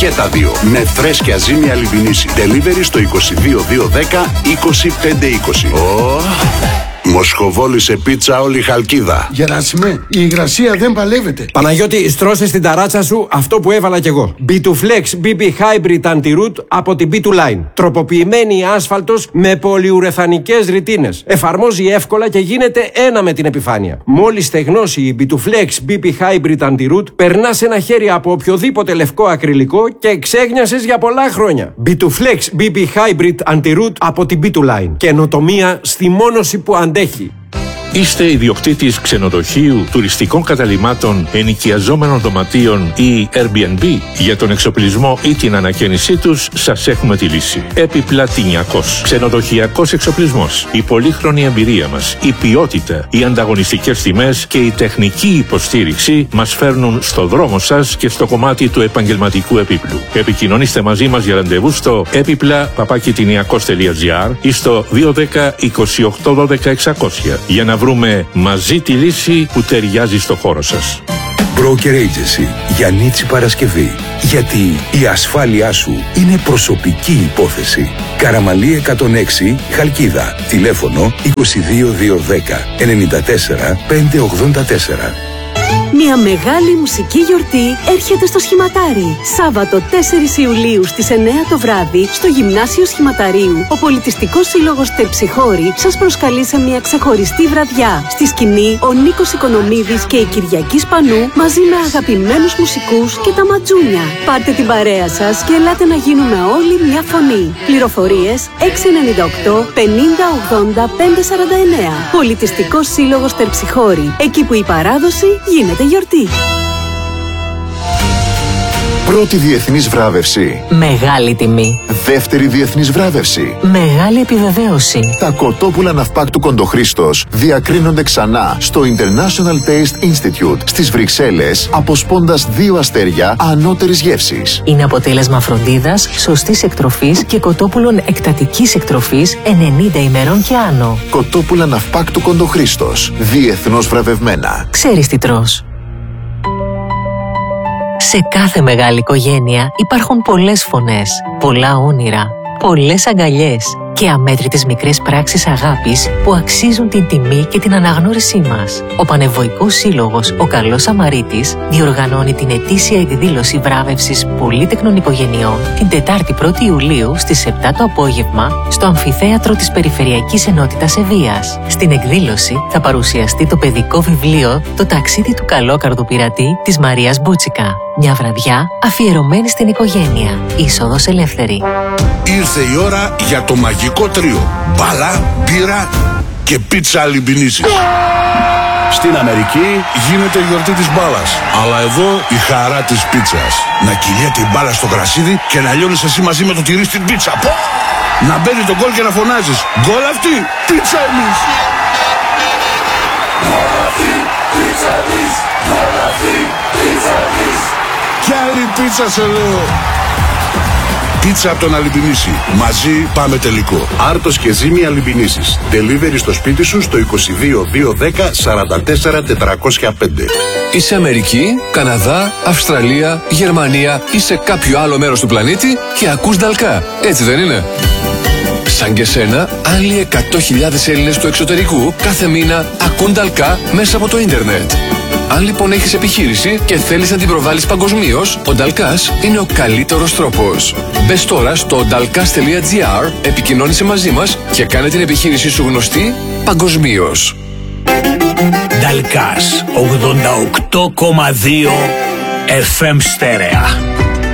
Και τα δύο με φρέσκια ζύμη Αλιμπινίση. Delivery στο 22 210 2520. Μοσχοβόλη σε πίτσα όλη Χαλκίδα. Γεράσιμε, η υγρασία δεν παλεύεται. Παναγιώτη, στρώσε στην ταράτσα σου αυτό που έβαλα κι εγώ. B2Flex BB Hybrid Anti-Root από την B2Line. Τροποποιημένη άσφαλτος με πολυουρεθανικές ρητίνες. Εφαρμόζει εύκολα και γίνεται ένα με την επιφάνεια. Μόλις στεγνώσει η B2Flex BB Hybrid Anti-Root, περνάς ένα χέρι από οποιοδήποτε λευκό ακριλικό και ξέγνιασες για πολλά χρόνια. B2Flex BB Hybrid Anti-Root από την B2Line. Καινοτομία στη μόνωση που αντέχει. Είστε ιδιοκτήτης ξενοδοχείου, τουριστικών καταλυμάτων, ενοικιαζόμενων δωματίων ή Airbnb? Για τον εξοπλισμό ή την ανακαίνισή τους σας έχουμε τη λύση. Επιπλατινιακός ξενοδοχειακός εξοπλισμός. Η πολύχρονη εμπειρία μας, η ποιότητα, οι ανταγωνιστικές τιμές και η τεχνική υποστήριξη μας φέρνουν στο δρόμο σας και στο κομμάτι του επαγγελματικού επίπλου. Επικοινωνήστε μαζί μας για ραντεβού στο έπιπλα@tiniakos.gr ή στο 210 28 12 600 για να βρούμε μαζί τη λύση που ταιριάζει στο χώρο σας. Broker Agency για Νίτσι Παρασκευή. Γιατί η ασφάλειά σου είναι προσωπική υπόθεση. Καραμαλή 106, Χαλκίδα. Τηλέφωνο 22210 94 584. Μια μεγάλη μουσική γιορτή έρχεται στο Σχηματάρι. Σάββατο 4 Ιουλίου στις 9 το βράδυ στο Γυμνάσιο Σχηματαρίου, ο Πολιτιστικός Σύλλογος Τερψιχώρη σας προσκαλεί σε μια ξεχωριστή βραδιά. Στη σκηνή ο Νίκος Οικονομίδης και η Κυριακή Σπανού μαζί με αγαπημένους μουσικούς και τα ματζούνια. Πάρτε την παρέα σας και ελάτε να γίνουμε όλοι μια φωνή. Πληροφορίες 698 50 80 549. Πολιτιστικός Σύλλογος Τερψιχώρη. Εκεί που η παράδοση γίνεται γιορτή. Πρώτη διεθνής βράβευση. Μεγάλη τιμή. Δεύτερη διεθνής βράβευση. Μεγάλη επιβεβαίωση. Τα κοτόπουλα ναυπάκτου Κοντοχρήστος διακρίνονται ξανά στο International Taste Institute στις Βρυξέλλες, αποσπώντας 2 αστέρια ανώτερης γεύσης. Είναι αποτέλεσμα φροντίδας, σωστής εκτροφής και κοτόπουλων εκτατικής εκτροφής 90 ημερών και άνω. Κοτόπουλα ναυπάκτου Κοντοχρήστος. Διεθνώς βραβευμένα. Ξέρεις τι τρως. Σε κάθε μεγάλη οικογένεια υπάρχουν πολλές φωνές, πολλά όνειρα, πολλές αγκαλιές και αμέτρητες μικρές πράξεις αγάπης που αξίζουν την τιμή και την αναγνώρισή μας. Ο Πανευωικός Σύλλογος Ο Καλός Σαμαρίτης διοργανώνει την ετήσια εκδήλωση βράβευσης πολύτεκνων οικογενειών την Τετάρτη 1η Ιουλίου στις 7 το απόγευμα στο Αμφιθέατρο της Περιφερειακής Ενότητας Ευβοίας. Στην εκδήλωση θα παρουσιαστεί το παιδικό βιβλίο «Το ταξίδι του καλόκαρδου πειρατή» της Μαρίας Μπούτσικα. Μια βραδιά αφιερωμένη στην οικογένεια. Είσοδος ελεύθερη. Ήρθε η ώρα για το μαγικό τρίο. Μπάλα, μπύρα και πίτσα Αλιμπινίσης. Στην Αμερική γίνεται η γιορτή της μπάλας. Αλλά εδώ η χαρά της πίτσας. Να κυλιέται η μπάλα στο κρασίδι και να λιώνεις εσύ μαζί με το τυρί στην πίτσα. Να μπαίνει το γκολ και να φωνάζεις. Γκολ αυτή, πίτσα εμείς. Γκολ αυτή, πίτσα εμείς. Γκολ αυτή, πίτσα εμείς. Κι άλλη πίτσα σε λέω. Πίτσα από τον Αλιμπινίση. Μαζί πάμε τελικό. Άρτος και ζύμη Αλιμπινίσης. Delivery στο σπίτι σου στο 22 210 44 405. Είσαι Αμερική, Καναδά, Αυστραλία, Γερμανία ή σε κάποιο άλλο μέρος του πλανήτη και ακούς Νταλκά. Έτσι δεν είναι? Σαν και σένα, άλλοι 100.000 Έλληνες του εξωτερικού κάθε μήνα ακούν Νταλκά μέσα από το ίντερνετ. Αν λοιπόν έχεις επιχείρηση και θέλεις να την προβάλλεις παγκοσμίως, ο Νταλκάς είναι ο καλύτερος τρόπος. Μπες τώρα στο dalkas.gr, επικοινώνησε μαζί μας και κάνε την επιχείρησή σου γνωστή παγκοσμίως. Νταλκάς 88,2 FM στέρεα.